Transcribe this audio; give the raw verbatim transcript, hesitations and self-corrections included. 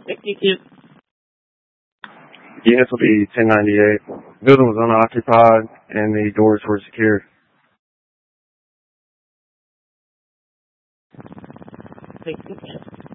Execute. Units will be ten ninety-eight. Building was unoccupied and the doors were secured. Execute.